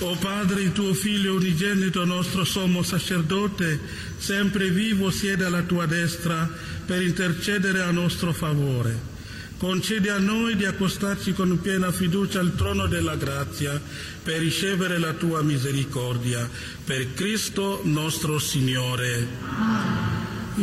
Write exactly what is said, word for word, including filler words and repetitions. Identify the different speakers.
Speaker 1: O Padre, il tuo Figlio unigenito, nostro sommo sacerdote, sempre vivo siede alla tua destra per intercedere a nostro favore. Concedi a noi di accostarci con piena fiducia al trono della grazia per ricevere la tua misericordia. Per Cristo nostro Signore. Amen.